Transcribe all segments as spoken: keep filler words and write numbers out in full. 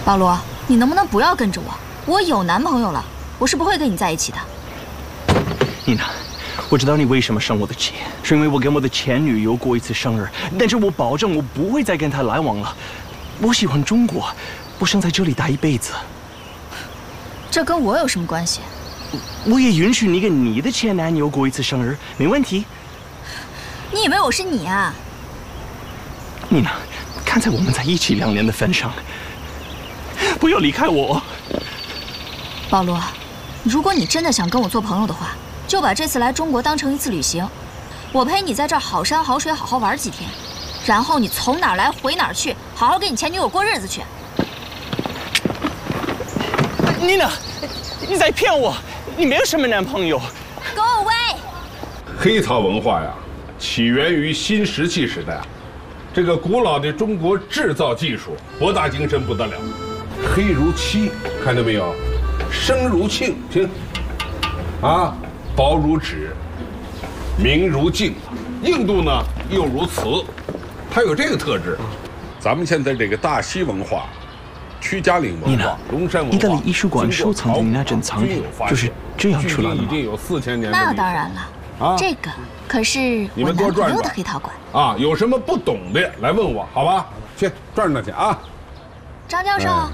保罗，你能不能不要跟着我？我有男朋友了，我是不会跟你在一起的。 妮娜，我知道你为什么生我的气，是因为我跟我的前女友过一次生日，但是我保证我不会再跟她来往了。我喜欢中国，我想在这里待一辈子。 这跟我有什么关系？ 我也允许你跟你的前男友过一次生日，没问题。 你以为我是你啊？ 妮娜，看在我们在一起两年的份上，不要离开我。 保罗，如果你真的想跟我做朋友的话，就把这次来中国当成一次旅行，我陪你在这儿好山好水好好玩几天，然后你从哪儿来回哪儿去，好好跟你前女友过日子去。 妮娜，你在骗我，你没有什么男朋友。 Go away！ 黑陶文化呀，起源于新石器时代，这个古老的中国制造技术博大精深不得了。黑如漆，看到没有？声如磬，听，啊，薄如纸，明如镜，硬度呢又如瓷，它有这个特质。咱们现在这个大西文化、曲家岭文化、龙山文化， 意大利艺术馆收藏的那珍藏品就是这样出来的吗？ 已经有四千年。 那当然了，啊，这个可是我男朋友的黑陶馆啊。有什么不懂的来问我，好吧？去转转去啊。 张教授。哎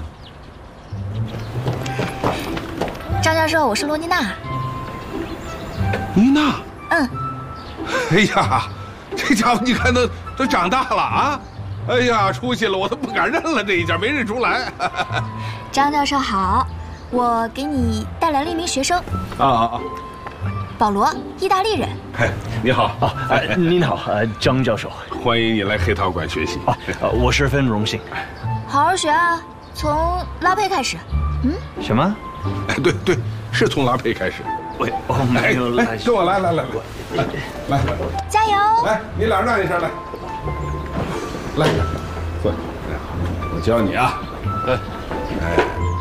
张教授，我是罗妮娜。 妮娜， 嗯。 哎呀，这家伙你看都都长大了啊！哎呀，出息了，我都不敢认了，这一家没认出来。 张教授好，我给你带来了一名学生。 啊啊啊！ 保罗，意大利人。 哎，你好啊，哎，您好，呃，张教授， 欢迎你来黑陶馆学习啊，我十分荣幸。 好好学啊，从拉胚开始。嗯？ 什么？ 哎，对对，是从拉胚开始。 喂，我没有来。 跟我来来来来来， 加油！ 来，你俩让一声来。来，坐。我教你啊。哎，哎。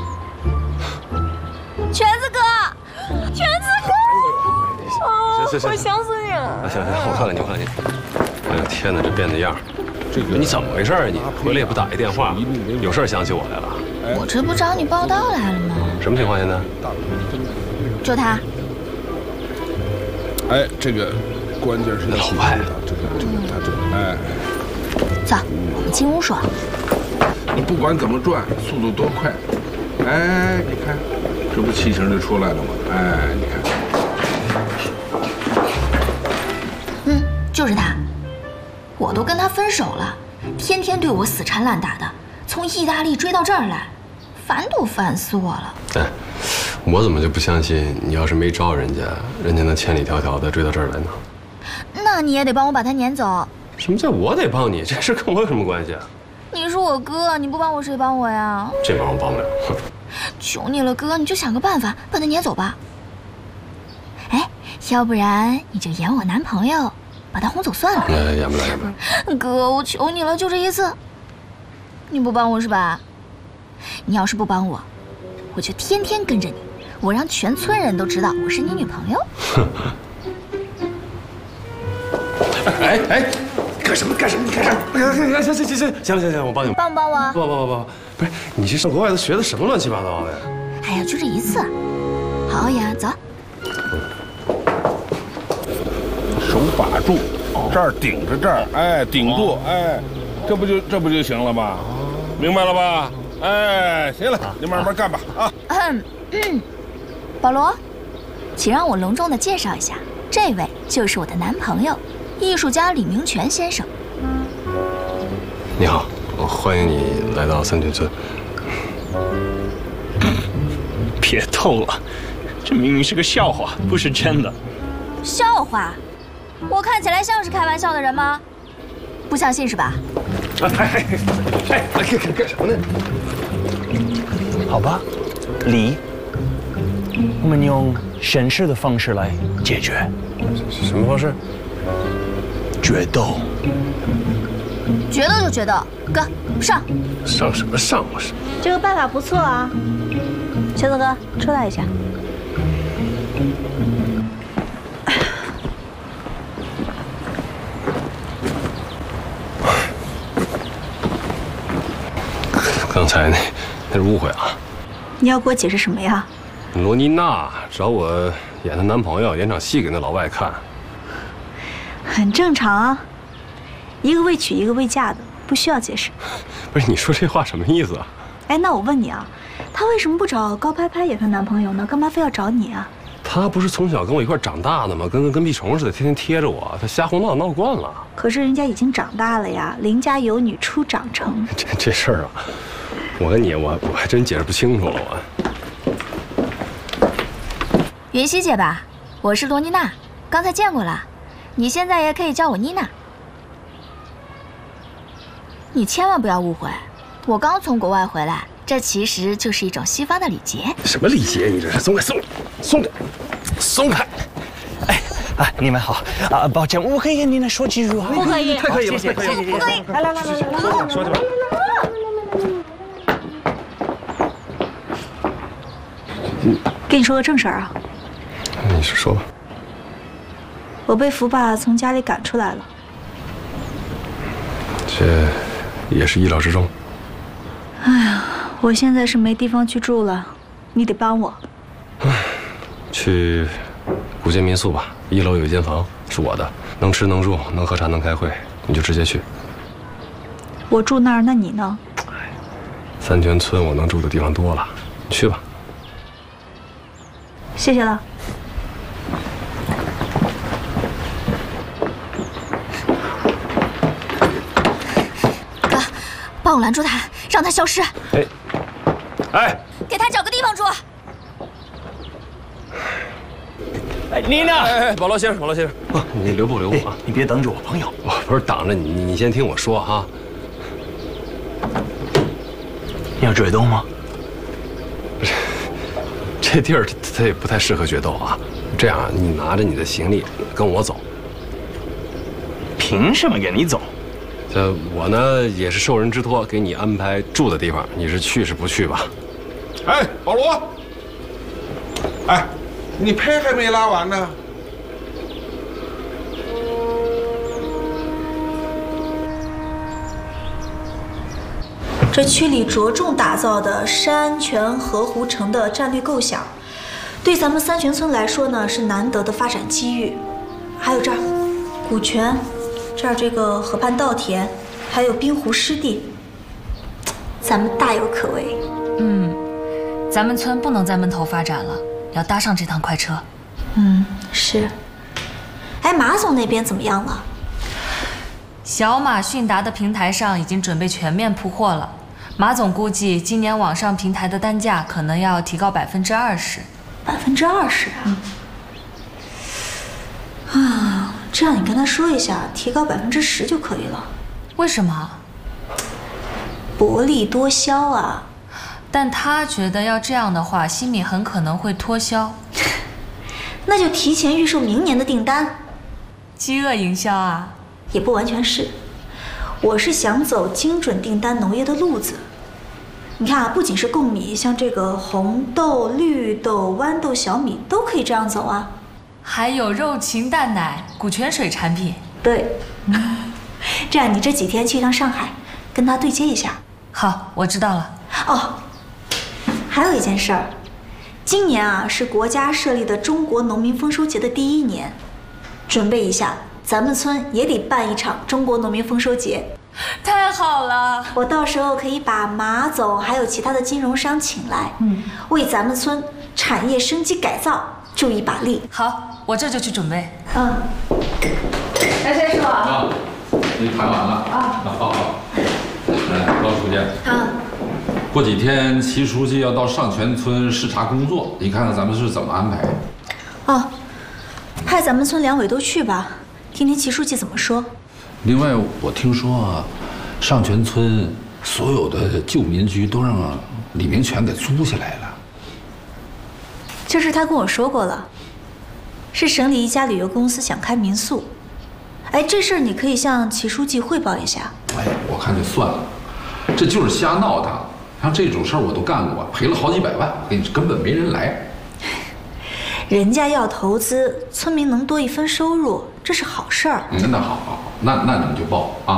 全子哥，全子哥！哦，我想死你了。 行行，我看看你，我看看你。哎呦天哪，这变的样！这个你怎么回事啊？你回来也不打一电话，有事想起我来了？ 我这不找你报道来了吗？ 什么情况现在？ 就他。 哎，这个关键是老外， 这个这个他这个哎。 走，我们进屋说。 你不管怎么转，速度多快，哎，你看，这不气形就出来了吗？哎，你看。 嗯，就是他。我都跟他分手了，天天对我死缠烂打的，从意大利追到这儿来，烦都烦死我了。 哎，我怎么就不相信你要是没招人家，人家能千里迢迢的追到这儿来呢？ 那你也得帮我把他撵走。 什么叫我得帮你？这事跟我有什么关系啊？ 你是我哥，你不帮我谁帮我呀？ 这忙我帮不了。 求你了，哥，你就想个办法把他撵走吧。哎，要不然你就演我男朋友，把他轰走算了。 哎，演不了，演不了。 哥，我求你了，就这一次。你不帮我是吧？你要是不帮我，我就天天跟着你，我让全村人都知道我是你女朋友。 哎哎，干什么干什么？你干什么？行行行行行行，行了行行，我帮你。 帮不帮我？ 不不不不，不是，你这上国外都学的什么乱七八糟的呀？ 哎呀，就这一次。好呀，走。 手把住，这儿顶着这儿，哎，顶住，哎，这不就这不就行了吗？明白了吧？哎，行了，你慢慢干吧啊。 嗯嗯，保罗，请让我隆重的介绍一下，这位就是我的男朋友，艺术家李明全先生。 你好，欢迎你来到三屯村。 别逗了，这明明是个笑话，不是真的。 笑话？我看起来像是开玩笑的人吗？不相信是吧？ 哎哎哎，干干干什么呢？ 好吧，李，我们用绅士的方式来解决。 什么方式？ 决斗。 决斗就决斗，哥上。 上什么上？我是。 这个办法不错啊，全子哥出来一下。 刚才那那是误会啊。 你要给我解释什么呀？ 罗妮娜找我演她男朋友，演场戏给那老外看， 很正常啊。一个未娶，一个未嫁的，不需要解释。 不是，你说这话什么意思啊？ 哎，那我问你啊，她为什么不找高拍拍演她男朋友呢？干嘛非要找你啊？ 她不是从小跟我一块长大的吗？跟跟跟屁虫似的，天天贴着我。她瞎胡闹闹惯了。 可是人家已经长大了呀，邻家有女初长成。 这这事儿啊，我跟你我我还真解释不清楚了我。 云溪姐吧，我是罗妮娜，刚才见过了，你现在也可以叫我妮娜。你千万不要误会，我刚从国外回来，这其实就是一种西方的礼节。 什么礼节？你这是松开松松开松开！ 哎啊，你们好啊，抱歉，我可以跟你们说几句话。 不可以， 太可以了， 谢谢，谢谢，不可以。来来来来来来， 说去吧。 跟你说个正事儿啊。 你说吧。 我被福爸从家里赶出来了。 这也是意料之中。 哎呀，我现在是没地方去住了，你得帮我。 去古建民宿吧，一楼有一间房是我的，能吃能住能喝茶能开会，你就直接去。 我住那儿，那你呢？ 三泉村我能住的地方多了，你去吧。 谢谢了。 哥，帮我拦住他，让他消失。 哎，哎， 给他找个地方住。 哎，妮娜， 哎哎，保罗先生，保罗先生，啊，你留步留步啊！ 你别挡着我朋友。 我不是挡着你，你先听我说哈。 你要决斗吗？ 这地儿它也不太适合决斗啊。这样，你拿着你的行李跟我走。 凭什么跟你走？ 这我呢也是受人之托，给你安排住的地方，你是去是不去吧？ 哎，保罗，哎，你拍还没拉完呢。 这区里着重打造的山泉河湖城的战略构想，对咱们三泉村来说呢是难得的发展机遇。还有这儿，古泉，这儿这个河畔稻田，还有滨湖湿地，咱们大有可为。 嗯，咱们村不能再闷头发展了，要搭上这趟快车。 嗯，是。哎，马总那边怎么样了？ 小马迅达的平台上已经准备全面铺货了。马总估计今年网上平台的单价可能要提高百分之二十。 百分之二十啊！啊，这样你跟他说一下，提高百分之十就可以了。 为什么？ 薄利多销啊！ 但他觉得要这样的话，新米很可能会脱销。 那就提前预售明年的订单。 饥饿营销啊？ 也不完全是，我是想走精准订单农业的路子。你看啊，不仅是贡米，像这个红豆、绿豆、豌豆、小米都可以这样走啊。 还有肉禽蛋奶、古泉水产品。 对，这样你这几天去一趟上海，跟他对接一下。 好，我知道了。 哦，还有一件事儿，今年啊是国家设立的中国农民丰收节的第一年，准备一下。咱们村也得办一场中国农民丰收节， 太好了！ 我到时候可以把马总还有其他的金融商请来，嗯，为咱们村产业升级改造助一把力。 好，我这就去准备。 嗯。 哎，谁说啊？你谈完了啊？那好好。来，老书记。啊。过几天齐书记要到上泉村视察工作，你看看咱们是怎么安排？ 哦，派咱们村两委都去吧。听听齐书记怎么说。 另外，我听说啊，上泉村所有的旧民居都让李明全给租下来了。 这事他跟我说过了，是省里一家旅游公司想开民宿。哎，这事儿你可以向齐书记汇报一下。 哎，我看就算了，这就是瞎闹腾。像这种事儿我都干过，赔了好几百万，我跟你说根本没人来。 人家要投资，村民能多一分收入，这是好事儿。 嗯，那好，好，好，那那你们就报啊。